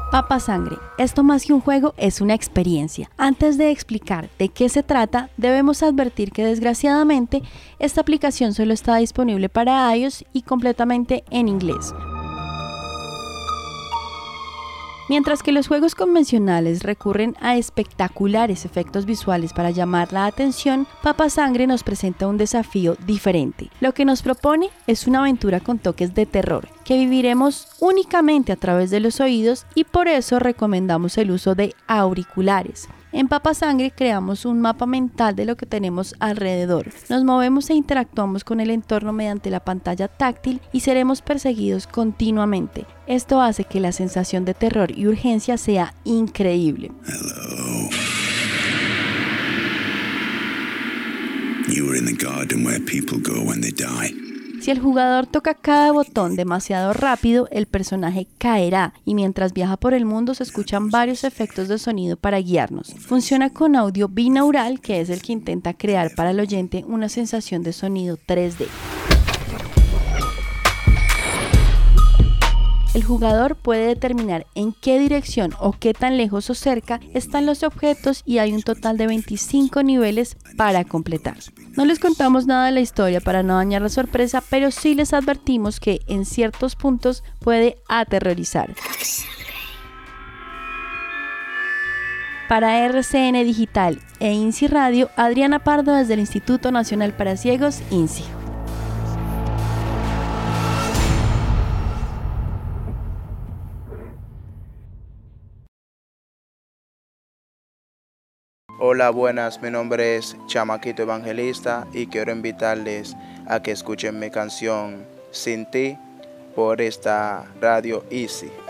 Papa Sangre, esto más que un juego es una experiencia. Antes de explicar de qué se trata, debemos advertir que desgraciadamente esta aplicación solo está disponible para iOS y completamente en inglés. Mientras que los juegos convencionales recurren a espectaculares efectos visuales para llamar la atención, Papa Sangre nos presenta un desafío diferente. Lo que nos propone es una aventura con toques de terror, que viviremos únicamente a través de los oídos y por eso recomendamos el uso de auriculares. En Papa Sangre creamos un mapa mental de lo que tenemos alrededor. Nos movemos e interactuamos con el entorno mediante la pantalla táctil y seremos perseguidos continuamente. Esto hace que la sensación de terror y urgencia sea increíble. Hello. You were in the garden where people go when they die. Si el jugador toca cada botón demasiado rápido, el personaje caerá y mientras viaja por el mundo se escuchan varios efectos de sonido para guiarnos. Funciona con audio binaural, que es el que intenta crear para el oyente una sensación de sonido 3D. El jugador puede determinar en qué dirección o qué tan lejos o cerca están los objetos y hay un total de 25 niveles para completar. No les contamos nada de la historia para no dañar la sorpresa, pero sí les advertimos que en ciertos puntos puede aterrorizar. Para RCN Digital e INSI Radio, Adriana Pardo desde el Instituto Nacional para Ciegos, INSI. Hola, buenas, mi nombre es Chamaquito Evangelista y quiero invitarles a que escuchen mi canción Sin Ti por esta radio Easy.